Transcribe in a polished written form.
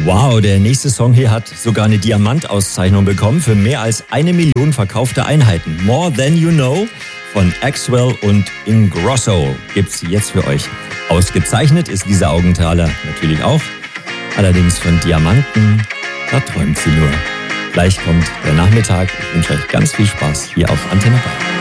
Wow, der nächste Song hier hat sogar eine Diamantauszeichnung bekommen für mehr als 1 Million verkaufte Einheiten. More Than You Know von Axwell und Ingrosso gibt's jetzt für euch. Ausgezeichnet ist dieser Augenthaler natürlich auch. Allerdings von Diamanten, da träumt sie nur. Gleich kommt der Nachmittag. Ich wünsche euch ganz viel Spaß hier auf Antenne Bayern.